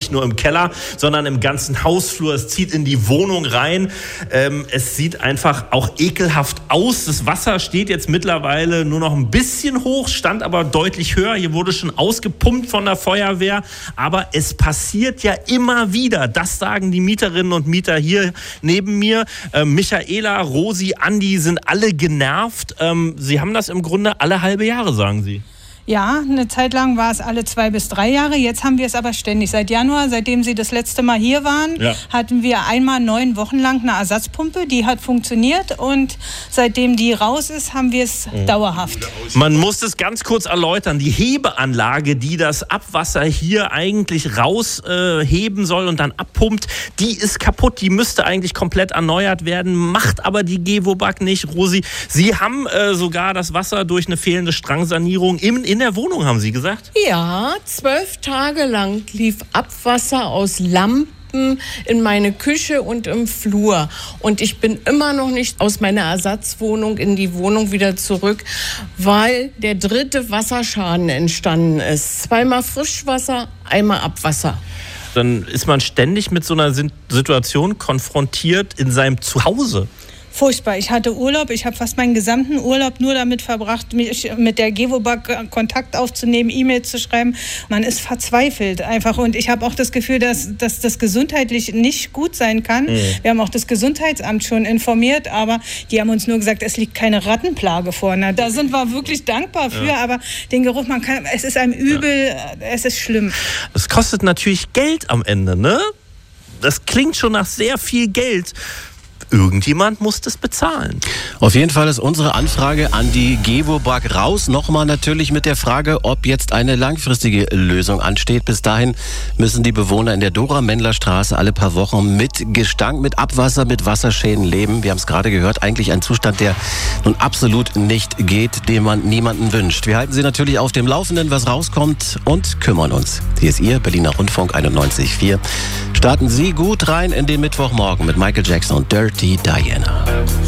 nicht nur im Keller, sondern im ganzen Hausflur. Es zieht in die Wohnung rein. Es sieht einfach auch ekelhaft aus. Das Wasser steht jetzt mittlerweile nur noch ein bisschen hoch, stand aber deutlich höher. Hier wurde schon ausgepumpt von der Feuerwehr. Aber es passiert ja immer wieder. Das sagen die Mieterinnen und Mieter hier neben mir. Michaela, Rosi, Andi sind alle genervt. Sie haben das im Grunde alle halbe Jahre, sagen sie. Ja, eine Zeit lang war es alle 2 bis 3 Jahre. Jetzt haben wir es aber ständig. Seit Januar, seitdem Sie das letzte Mal hier waren, hatten wir einmal 9 Wochen lang eine Ersatzpumpe. Die hat funktioniert und seitdem die raus ist, haben wir es dauerhaft. Man muss es ganz kurz erläutern. Die Hebeanlage, die das Abwasser hier eigentlich rausheben soll und dann abpumpt, die ist kaputt. Die müsste eigentlich komplett erneuert werden, macht aber die Gewobag nicht. Rosi, Sie haben sogar das Wasser durch eine fehlende Strangsanierung in der Wohnung, haben Sie gesagt? Ja, 12 Tage lang lief Abwasser aus Lampen in meine Küche und im Flur. Und ich bin immer noch nicht aus meiner Ersatzwohnung in die Wohnung wieder zurück, weil der 3. Wasserschaden entstanden ist. 2-mal Frischwasser, 1-mal Abwasser. Dann ist man ständig mit so einer Situation konfrontiert in seinem Zuhause. Furchtbar. Ich hatte Urlaub. Ich habe fast meinen gesamten Urlaub nur damit verbracht, mich mit der Gewobag Kontakt aufzunehmen, E-Mails zu schreiben. Man ist verzweifelt einfach. Und ich habe auch das Gefühl, dass das gesundheitlich nicht gut sein kann. Wir haben auch das Gesundheitsamt schon informiert, aber die haben uns nur gesagt, es liegt keine Rattenplage vor. Na, da sind wir wirklich dankbar für. Aber den Geruch, es ist einem übel, es ist schlimm. Es kostet natürlich Geld am Ende, ne? Das klingt schon nach sehr viel Geld. Irgendjemand muss das bezahlen. Auf jeden Fall ist unsere Anfrage an die Gewobag raus. Nochmal natürlich mit der Frage, ob jetzt eine langfristige Lösung ansteht. Bis dahin müssen die Bewohner in der Dora-Mendler-Straße alle paar Wochen mit Gestank, mit Abwasser, mit Wasserschäden leben. Wir haben es gerade gehört, eigentlich ein Zustand, der nun absolut nicht geht, den man niemanden wünscht. Wir halten Sie natürlich auf dem Laufenden, was rauskommt und kümmern uns. Hier ist Ihr Berliner Rundfunk 91.4. Starten Sie gut rein in den Mittwochmorgen mit Michael Jackson und Dirty Diana.